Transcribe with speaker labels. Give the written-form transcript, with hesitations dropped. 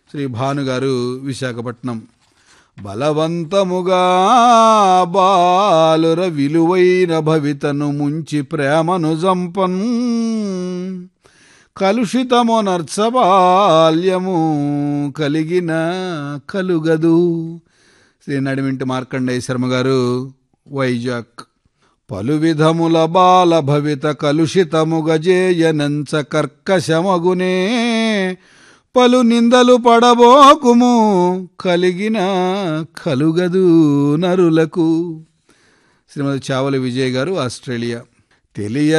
Speaker 1: శ్రీ భానుగారు, విశాఖపట్నం. బలవంతముగా బాలుర విలువైన భవితను ముంచి ప్రేమను జంపన్, కలుషితము నర్చబాల్యము కలిగిన కలుగదు. శ్రీ నడిమింటి మార్కండేయ శర్మ గారు, వైజాగ్. పలు విధముల బాల భవిత కలుషితముగజేయనంచ కర్కశమగునే, పలు నిందలు పడబోకుము కలిగిన కలుగదు నరులకు. శ్రీమతి చావలి విజయ్ గారు, ఆస్ట్రేలియా. తెలియ